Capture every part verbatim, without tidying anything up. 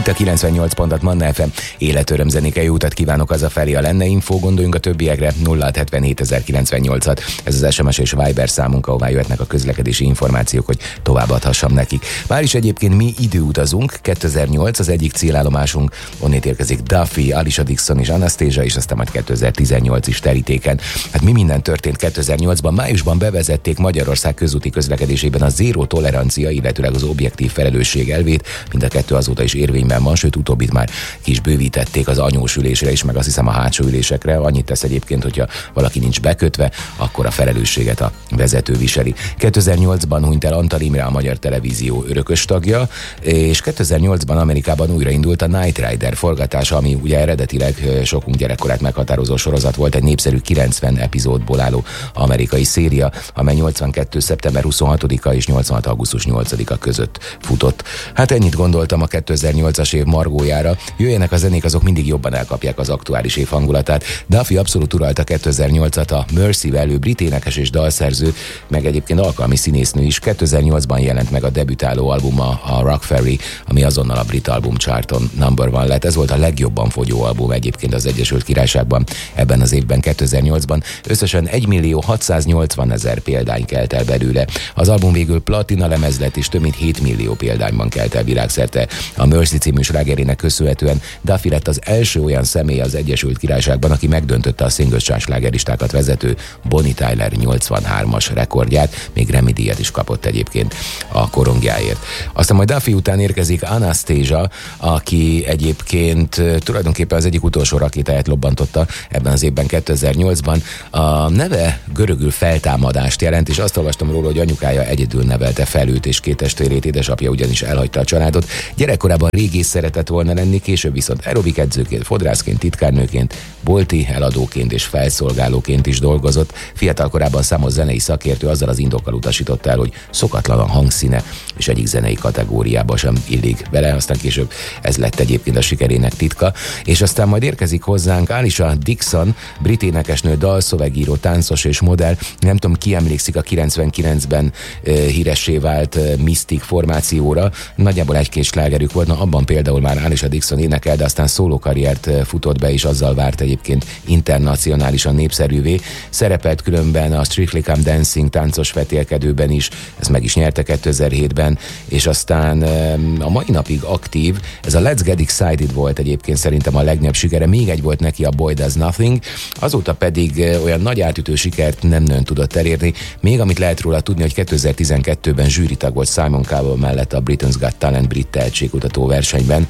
Itt a kilencvennyolc pontot Manna ef em. Életöröm zenéke, jó utat kívánok hazafelé, a lenne infó, gondoljunk a többiekre. Nulla hetvenhét ezerkilencvennyolcat. Ez az es em es és Viber számunk, ahová jöhetnek a közlekedési információk, hogy továbbadhassam nekik. Már is egyébként mi időutazunk. kétezer-nyolc az egyik célállomásunk, onnét érkezik Duffy, Alicia Dixon és Anastasia, és aztán majd kétezer-tizennyolc is terítéken. Hát mi minden történt kétezer-nyolcban? Májusban bevezették Magyarország közúti közlekedésében a zéró tolerancia, illetőleg az objektív felelősség elvét. Mind a kettő azóta is érvényben van, sőt utóbbit már ki is bővítették az anyós ülésre is, meg azt hiszem a hátsó ülésekre. Annyit tesz egyébként, hogyha valaki nincs bekötve, akkor a felelősséget a vezető viseli. kétezer-nyolcban hunyt el Antal Imre, a Magyar Televízió örökös tagja, és kétezer-nyolcban Amerikában újraindult a Knight Rider forgatása, ami ugye eredetileg sokunk gyerekkorát meghatározó sorozat volt, egy népszerű kilencven epizódból álló amerikai széria, amely nyolcvankettő szeptember huszonhatodika és nyolcvanhat augusztus nyolcadika között futott. Hát ennyit gondoltam a kétezer-nyolcas év margójára. Jöjjenek a zenék, azok mindig jobban elkapják az aktuális év hangulatát. Duffy abszolút uralta kétezer-nyolcat, a Mercy-vel, ő brit énekes és dalszerző, meg egyébként alkalmi színésznő is. kétezer-nyolcban jelent meg a debütáló albuma, a Rock Ferry, ami azonnal a brit album charton number one lett. Ez volt a legjobban fogyó album egyébként az Egyesült Királyságban ebben az évben, kétezer-nyolcban. Összesen egymillió hatszáznyolcvanezer példány kelt el belőle. Az album végül platina lemez lett, és több mint hétmillió példányban kelt el világszerte. A Mercy című slágerének köszönhetően Duffy lett az első olyan személy az Egyesült Királyságban, aki megdöntötte a single chart slágeristákat vezető Bonnie Tyler nyolcvanhármas rekordját, még Grammy-díjat is kapott egyébként a korongjáért. Aztán majd Duffy után érkezik Anastasia, aki egyébként tulajdonképpen az egyik utolsó rakétáját lobbantotta ebben az évben, kétezer-nyolcban. A neve görögül feltámadást jelent, és azt olvastam róla, hogy anyukája egyedül nevelte fel őt és két testvérét, édesapja ugyanis elhagyta a családot. Gyerekkorában régész szeretett volna lenni, később viszont aerobik edzőként, fodrászként, titkárnőként, bolti eladóként és felszolgálóként is dolgozott. Fiatalkorában számos zenei szakértő azzal az indokkal utasította el, hogy szokatlan a hangszíne, és egyik zenei kategóriába sem illik bele, aztán később ez lett egyébként a sikerének titka. És aztán majd érkezik hozzánk Alicia Dixon, brit énekesnő, dalszövegíró, táncos és modell. Nem tudom, ki emlékszik a kilencvenkilencben e, híressé vált e, Mystic formációra. Nagyjából egy-két slágerük volt, na abban például már Alicia Dixon énekel, de aztán szólókarriert e, futott be, és azzal várt egyébként internacionálisan népszerűvé. Szerepelt különben a Strictly Come Dancing táncos vetélkedőben is, ez meg is nyerte kétezer-hétben, és aztán e, a mai napig aktív. Ez a Let's Get Excited volt egyébként szerintem a legnagyobb sikere, még egy volt neki, a Boy Does Nothing, azóta pedig e, olyan nagy átütő sikert nem nagyon tudott elérni. Még amit lehet róla tudni, hogy kétezer-tizenkettőben zsűritag volt Simon Cowell mellett a Britain's Got Talent brit tehetségkutató versenyben,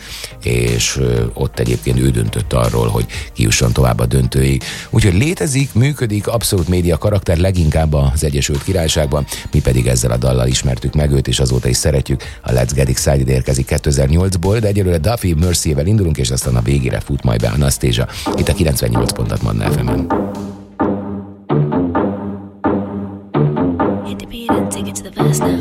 és ö, ott egyébként ő döntött arról, hogy kijusson tovább a döntőig. Úgyhogy létezik, működik, abszolút média karakter, leginkább az Egyesült Királyságban, mi pedig ezzel a dallal ismertük meg őt, és azóta is szeretjük. A Let's Get Excited érkezik kétezer-nyolcból, de egyelőre Duffy, Mercy-vel indulunk, és aztán a végére fut majd be Anastasia. Itt a kilencvennyolc pontot Manna ef em-en. Hit the beat and take it to the verse now.